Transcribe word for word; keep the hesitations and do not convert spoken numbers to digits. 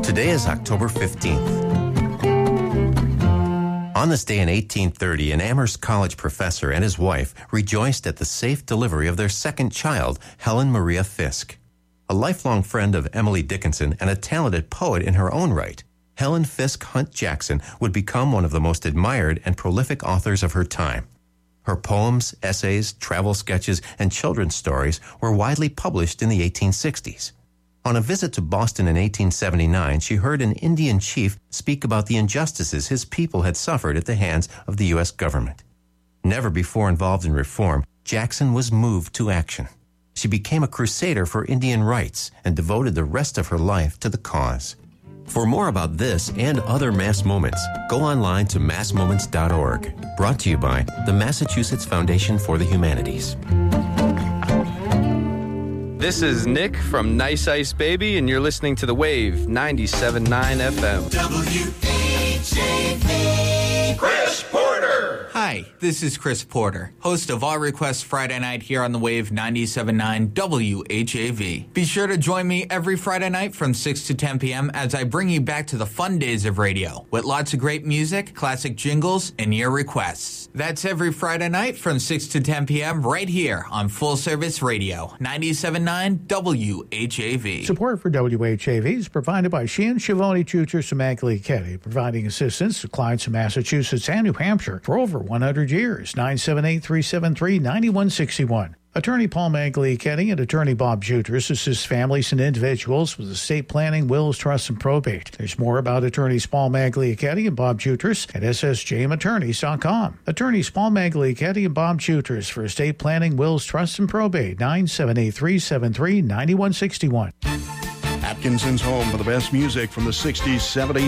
Today is October fifteenth. On this day in eighteen thirty, an Amherst College professor and his wife rejoiced at the safe delivery of their second child, Helen Maria Fisk. A lifelong friend of Emily Dickinson and a talented poet in her own right, Helen Fisk Hunt Jackson would become one of the most admired and prolific authors of her time. Her poems, essays, travel sketches, and children's stories were widely published in the eighteen sixties. On a visit to Boston in eighteen seventy-nine, she heard an Indian chief speak about the injustices his people had suffered at the hands of the U S government. Never before involved in reform, Jackson was moved to action. She became a crusader for Indian rights and devoted the rest of her life to the cause. For more about this and other Mass Moments, go online to mass moments dot org. Brought to you by the Massachusetts Foundation for the Humanities. This is Nick from Nice Ice Baby, and you're listening to The Wave, ninety-seven point nine F M. W H A V. Chris Porter. Hi, this is Chris Porter, host of All Requests Friday Night here on The Wave ninety-seven point nine W H A V. Be sure to join me every Friday night from six to ten p.m. as I bring you back to the fun days of radio with lots of great music, classic jingles, and your requests. That's every Friday night from six to ten p.m. right here on Full Service Radio, ninety-seven point nine W H A V. Support for W H A V is provided by Sheehan, Schiavone, Tutor, Samackley, Keddy, providing assistance to clients in Massachusetts and New Hampshire for over one hundred years. nine seven eight, three seven three, nine one six one. Attorney Paul Magliacchetti and Attorney Bob Jutras assist families and individuals with estate planning, wills, trusts, and probate. There's more about Attorneys Paul Magliacchetti and Bob Jutras at s s j m attorneys dot com. Attorneys Paul Magliacchetti and Bob Jutras for estate planning, wills, trusts, and probate. nine seven eight, three seven three, nine one six one. Atkinson's home for the best music from the sixties, seventies,